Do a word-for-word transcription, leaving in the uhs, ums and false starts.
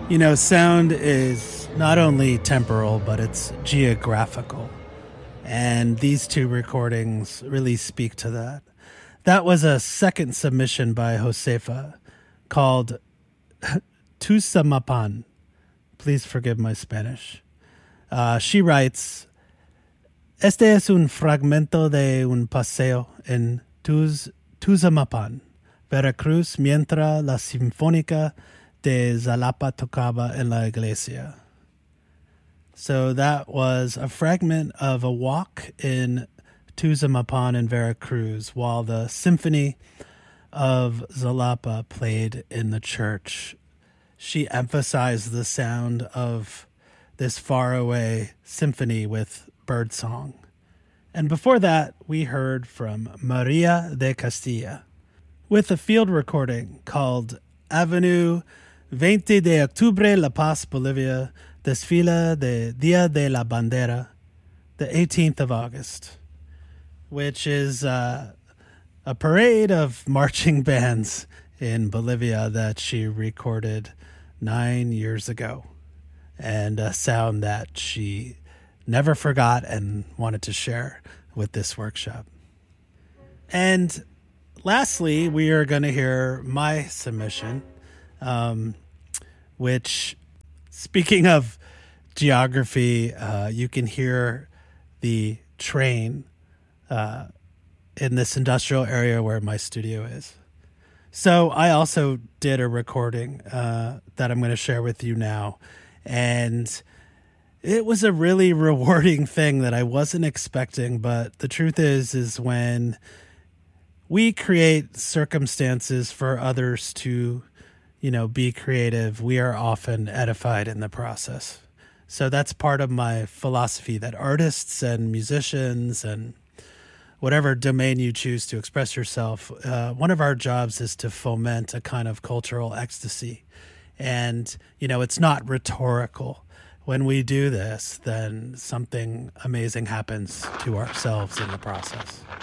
You know, sound is not only temporal, but it's geographical. And these two recordings really speak to that. That was a second submission by Josefa called Tuzamapan. Please forgive my Spanish. Uh, she writes, Este es un fragmento de un paseo en Tuz, Tuzamapan, Veracruz, mientras la Sinfónica de Jalapa tocaba en la iglesia. So that was a fragment of a walk in Tuzamapan in Veracruz while the Symphony of Jalapa played in the church. She emphasized the sound of this faraway symphony with birdsong. And before that, we heard from Maria de Castilla with a field recording called Avenue veinte de Octubre, La Paz, Bolivia, Desfile de Dia de la Bandera, the eighteenth of August, which is uh, a parade of marching bands in Bolivia that she recorded nine years ago, and a sound that she never forgot and wanted to share with this workshop. And lastly, we are going to hear my submission, um, which, speaking of geography, uh, you can hear the train uh, in this industrial area where my studio is. So I also did a recording uh, that I'm going to share with you now. And it was a really rewarding thing that I wasn't expecting. But the truth is, is when we create circumstances for others to, you know, be creative, we are often edified in the process. So that's part of my philosophy, that artists and musicians and whatever domain you choose to express yourself, uh, one of our jobs is to foment a kind of cultural ecstasy. And, you know, it's not rhetorical. When we do this, then something amazing happens to ourselves in the process.